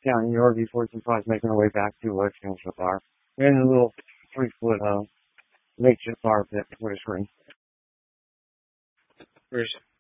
down in your RV-425 making our way back to Championship Bar. We're in a little 3-foot makeshift bar pit with a screen. Where's